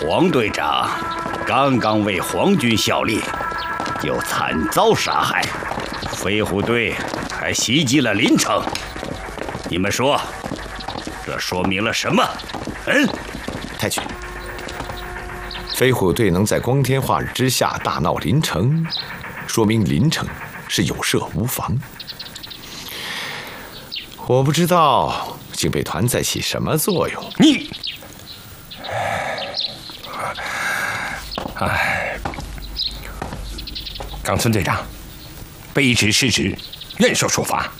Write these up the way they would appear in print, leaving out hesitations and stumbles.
黄队长刚刚为皇军效力，就惨遭杀害，飞虎队还袭击了临城。你们说，这说明了什么？ 太君，飞虎队能在光天化日之下大闹临城，说明临城是有设无防。我不知道警备团在起什么作用。 你，冈村队长，卑职失职，愿受处罚。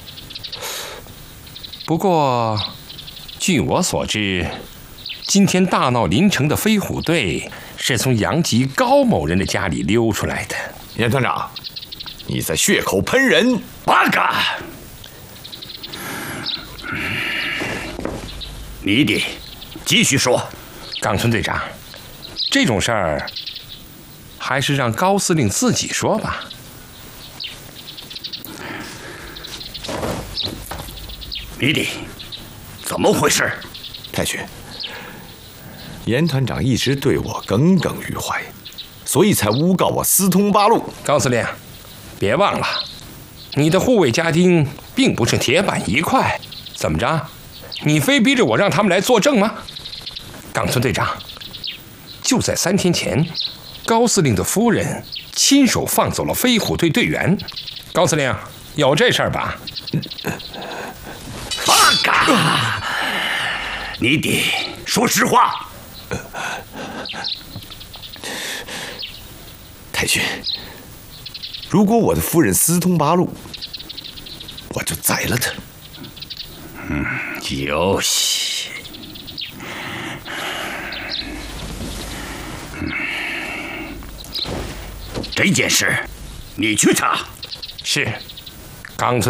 不过，据我所知，今天大闹临城的飞虎队是从杨吉高某人的家里溜出来的。 严团长，你在血口喷人！ 八嘎！你得继续说。 冈村队长，这种事儿还是让高司令自己说吧。 你得怎么回事？ 太君，严团长一直对我耿耿于怀，所以才诬告我私通八路。 高司令，别忘了，你的护卫家丁并不是铁板一块。怎么着？你非逼着我让他们来作证吗？冈村队长，就在3天前，高司令的夫人亲手放走了飞虎队队员。高司令，有这事儿吧？ 八嘎！你得说实话。 太君，如果我的夫人私通八路，我就宰了她。 有戏。这件事你去查。 是，冈村